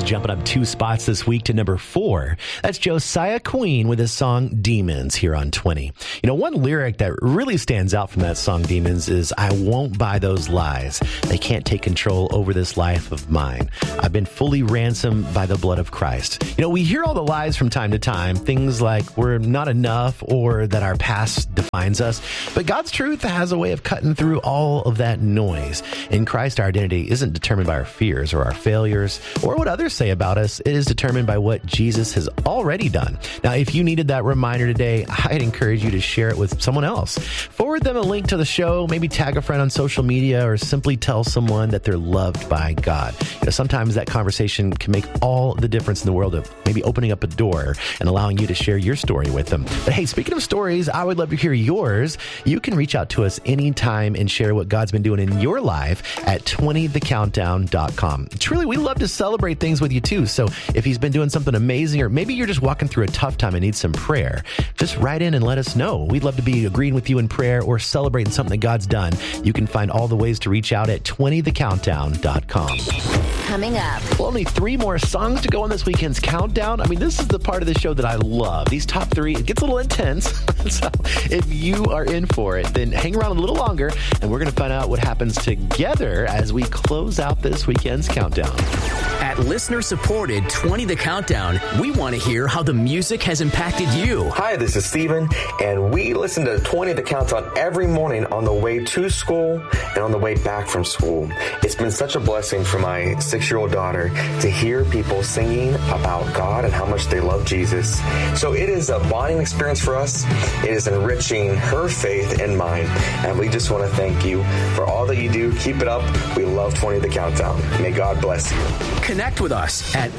jumping up 2 spots this week to number 4. That's Josiah Queen with his song Demons here on 20. You know, one lyric that really stands out from that song Demons is, I won't buy those lies. They can't take control over this life of mine. I've been fully ransomed by the blood of Christ. You know, we hear all the lies from time to time, things like we're not enough or that our past defines us. But God's truth has a way of cutting through all of that noise. In Christ, our identity isn't determined by our fears or our failures or what others say about us. It is determined by what Jesus has already done. Now, if you needed that reminder today, I'd encourage you to share it with someone else. Forward them a link to the show, maybe tag a friend on social media, or simply tell someone that they're loved by God. You know, sometimes that conversation can make all the difference in the world of maybe opening up a door and allowing you to share your story with them. But hey, speaking of stories, I would love to hear yours. You can reach out to us anytime and share what God's been doing in your life at 20thecountdown.com. Truly, we love to celebrate things with you too. So if he's been doing something amazing, or maybe you're just walking through a tough time and need some prayer, just write in and let us know. We'd love to be agreeing with you in prayer or celebrating something that God's done. You can find all the ways to reach out at 20thecountdown.com. Coming up. Well, only 3 more songs to go on this weekend's countdown. I mean, this is the part of the show that I love. These top 3, it gets a little intense. So if you are in for it, then hang around a little longer, and we're going to find out what happens together as we close out this weekend's countdown. At listener-supported 20 The Countdown, we want to hear how the music has impacted you. Hi, this is Steven, and we listen to 20 The Countdown every morning on the way to school and on the way back from school. It's been such a blessing for my 6-year-old daughter to hear people singing about God and how much they love Jesus. So it is a bonding experience for us. It is enriching her faith and mine, and we just want to thank you for all that you do. Keep it up. We love 20 The Countdown. May God bless you. Connect with us at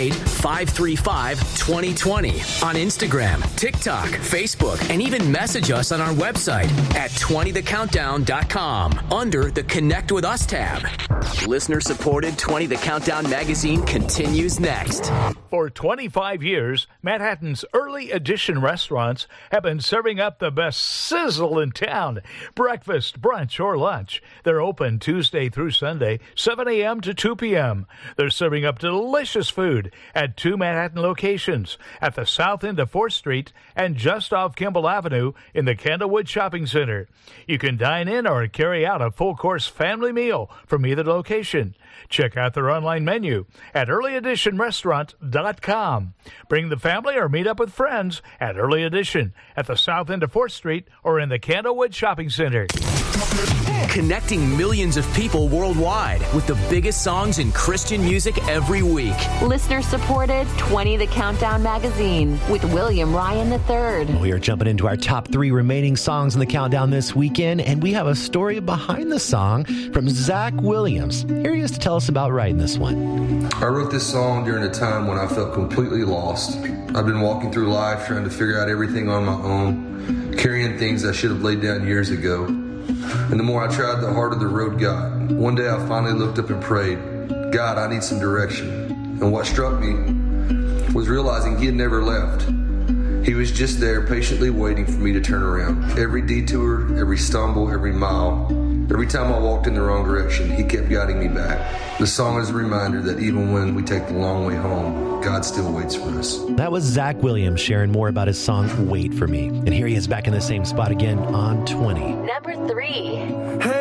888-535-2020 on Instagram, TikTok, Facebook, and even message us on our website at 20thecountdown.com under the Connect with Us tab. Listener-supported 20 The Countdown magazine continues next. For 25 years, Manhattan's early edition restaurants have been serving up the best sizzle in town. Breakfast, brunch, or lunch. They're open Tuesday through Sunday, 7 a.m. to 2 p.m. They're serving up delicious food at 2 Manhattan locations, at the south end of 4th Street and just off Kimball Avenue in the Candlewood Shopping Center. You can dine in or carry out a full-course family meal from either location. Check out their online menu at earlyeditionrestaurant.com. Bring the family or meet up with friends at Early Edition at the south end of 4th Street or in the Candlewood Shopping Center. Connecting millions of people worldwide with the biggest songs in Christian music every week. Listener-supported 20 The Countdown magazine with William Ryan III. We are jumping into our top 3 remaining songs in the countdown this weekend, and we have a story behind the song from Zach Williams. Here he is to tell us about writing this one. I wrote this song during a time when I felt completely lost. I've been walking through life trying to figure out everything on my own, carrying things I should have laid down years ago. And the more I tried, the harder the road got. One day I finally looked up and prayed, God, I need some direction. And what struck me was realizing he had never left. He was just there patiently waiting for me to turn around. Every detour, every stumble, every mile, every time I walked in the wrong direction, he kept guiding me back. The song is a reminder that even when we take the long way home, God still waits for us. That was Zach Williams sharing more about his song, Wait For Me. And here he is back in the same spot again on 20. Number 3. Hey.